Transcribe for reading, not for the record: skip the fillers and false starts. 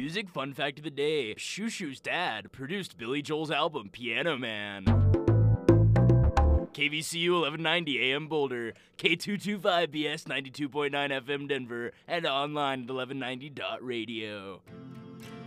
music fun fact of the day. Shoo Shoo's dad produced Billy Joel's album Piano Man. KVCU 1190 AM Boulder, K225BS 92.9 FM Denver, and online at 1190.radio.